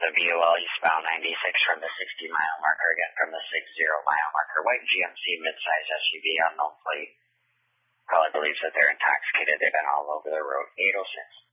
the BOL eastbound 96 from the 60-mile marker, again from the 60-mile marker. White GMC midsize SUV, unknown plate. Probably believes that they're intoxicated. They've been all over the road. 806.